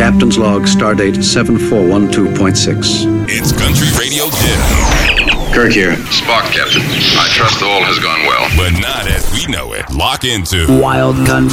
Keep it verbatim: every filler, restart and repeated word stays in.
Captain's log, stardate seven four one two point six. It's Country Radio Jim. Kirk here. Spock, Captain. I trust all has gone well. But not as we know it. Lock into Wild Country.